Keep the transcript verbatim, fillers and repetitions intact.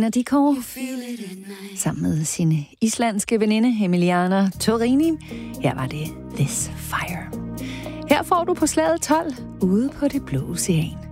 Nadikor sammen med sin islandske veninde Emiliana Torini. Her var det This Fire. Her får du på slaget tolv ude på det blå ocean.